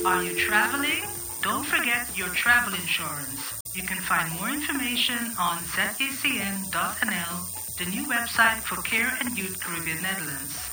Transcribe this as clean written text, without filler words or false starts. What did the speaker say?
Are you traveling? Don't forget your travel insurance. You can find more information on ZACN.nl, the new website for Care and Youth Caribbean Netherlands.